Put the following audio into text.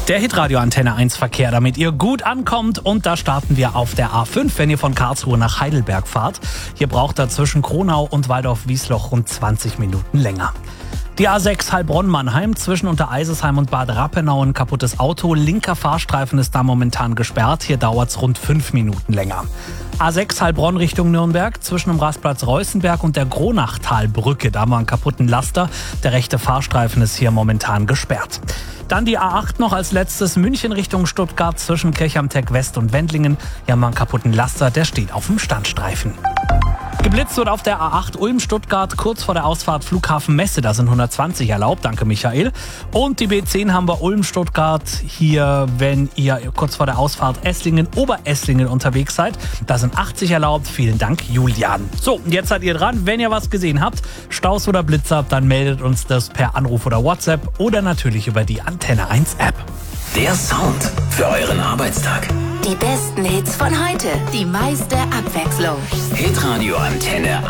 Der Hitradio Antenne 1 Verkehr, damit ihr gut ankommt. Und da starten wir auf der A5, wenn ihr von Karlsruhe nach Heidelberg fahrt. Hier braucht ihr zwischen Kronau und Waldorf-Wiesloch rund 20 Minuten länger. Die A6 Heilbronn-Mannheim zwischen Untereisesheim und Bad Rappenau ein kaputtes Auto. Linker Fahrstreifen ist da momentan gesperrt. Hier dauert es rund 5 Minuten länger. A6 Heilbronn Richtung Nürnberg zwischen dem Rastplatz Reußenberg und der Gronachtalbrücke. Da haben wir einen kaputten Laster. Der rechte Fahrstreifen ist hier momentan gesperrt. Dann die A8 noch als letztes München Richtung Stuttgart zwischen Kirchhamteck West und Wendlingen. Hier haben wir einen kaputten Laster, der steht auf dem Standstreifen. Geblitzt wird auf der A8 Ulm-Stuttgart kurz vor der Ausfahrt Flughafen Messe. Da sind 120 erlaubt, danke Michael. Und die B10 haben wir Ulm-Stuttgart hier, wenn ihr kurz vor der Ausfahrt Esslingen-Oberesslingen unterwegs seid. Da sind 80 erlaubt, vielen Dank Julian. So, und jetzt seid ihr dran. Wenn ihr was gesehen habt, Staus oder Blitzer, dann meldet uns das per Anruf oder WhatsApp oder natürlich über die Antenne 1 App. Der Sound für euren Arbeitstag. Die besten Hits von heute, die meiste Abwechslung. Hitradio Antenne